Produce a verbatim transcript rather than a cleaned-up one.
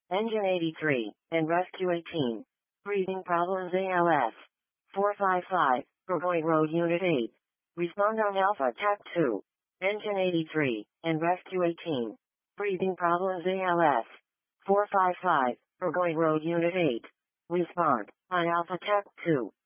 Engine eighty-three, and Rescue eighteen. Breathing problems A L S. four five five, Burgoyne Road Unit eight. Respond on Alpha T A C two. Engine eighty-three, and Rescue eighteen. Breathing problems A L S. four five five, Burgoyne Road Unit eight. Respond on Alpha T A C two.